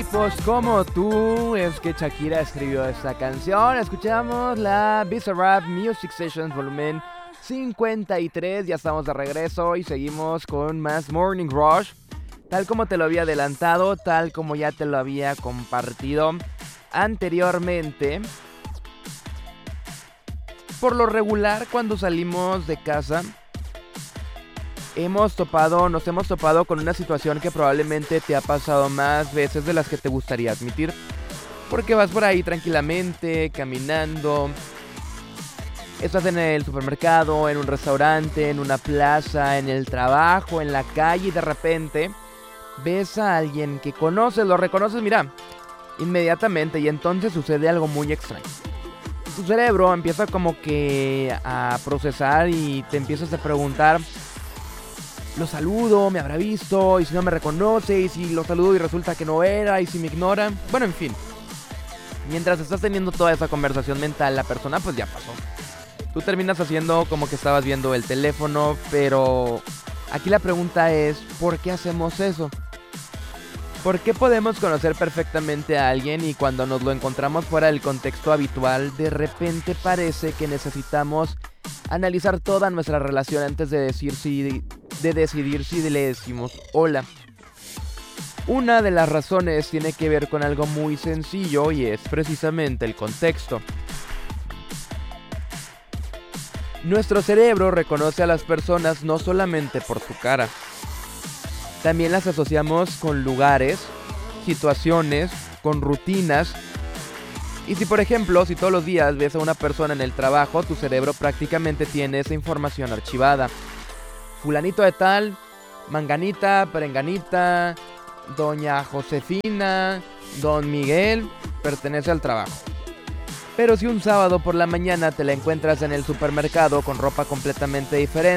tipos como tú es que Shakira escribió esta canción. Escuchamos la Bizarrap Music Sessions volumen 53. Ya estamos de regreso y seguimos con más Morning Rush. Tal como te lo había adelantado, tal como ya te lo había compartido anteriormente. Por lo regular, cuando salimos de casa, nos hemos topado con una situación que probablemente te ha pasado más veces de las que te gustaría admitir. Porque vas por ahí tranquilamente, caminando. Estás en el supermercado, en un restaurante, en una plaza, en el trabajo, en la calle y de repente ves a alguien que conoces, lo reconoces, mira, inmediatamente, y entonces sucede algo muy extraño. Tu cerebro empieza como que a procesar y te empiezas a preguntar: lo saludo, me habrá visto, y si no me reconoce, y si lo saludo y resulta que no era, y si me ignora. Bueno, en fin. Mientras estás teniendo toda esa conversación mental, la persona pues ya pasó. Tú terminas haciendo como que estabas viendo el teléfono, pero aquí la pregunta es: ¿por qué hacemos eso? ¿Por qué podemos conocer perfectamente a alguien y cuando nos lo encontramos fuera del contexto habitual, de repente parece que necesitamos analizar toda nuestra relación antes de decidir si le decimos hola? Una de las razones tiene que ver con algo muy sencillo y es precisamente el contexto. Nuestro cerebro reconoce a las personas no solamente por su cara. También las asociamos con lugares, situaciones, con rutinas. Y si por ejemplo, si todos los días ves a una persona en el trabajo, tu cerebro prácticamente tiene esa información archivada. Fulanito de tal, manganita, perenganita, doña Josefina, don Miguel, pertenece al trabajo. Pero si un sábado por la mañana te la encuentras en el supermercado con ropa completamente diferente,